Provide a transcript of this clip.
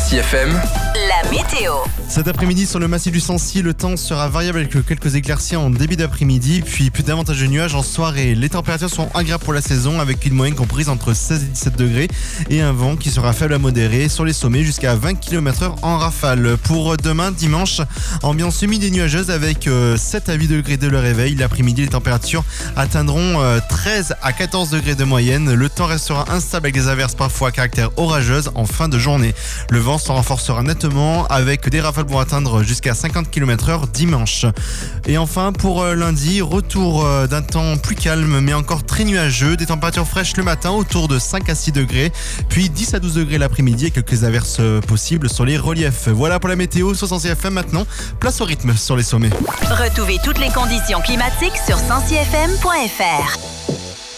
Sancy FM, la météo. Cet après-midi sur le massif du Sancy, le temps sera variable avec quelques éclaircies en début d'après-midi, puis plus davantage de nuages en soirée. Les températures sont agréables pour la saison avec une moyenne comprise entre 16 et 17 degrés et un vent qui sera faible à modéré sur les sommets jusqu'à 20 km/h en rafale. Pour demain dimanche, ambiance humide et nuageuse avec 7 à 8 degrés dès le réveil. L'après-midi, les températures atteindront 13 à 14 degrés de moyenne. Le temps restera instable avec des averses parfois à caractère orageuse en fin de journée. Le vent se renforcera nettement avec des rafales vont atteindre jusqu'à 50 km/h dimanche. Et enfin pour lundi, retour d'un temps plus calme mais encore très nuageux, des températures fraîches le matin autour de 5 à 6 degrés, puis 10 à 12 degrés l'après-midi et quelques averses possibles sur les reliefs. Voilà pour la météo sur Sancy FM. Maintenant, place au rythme sur les sommets. Retrouvez toutes les conditions climatiques sur sancyfm.fr.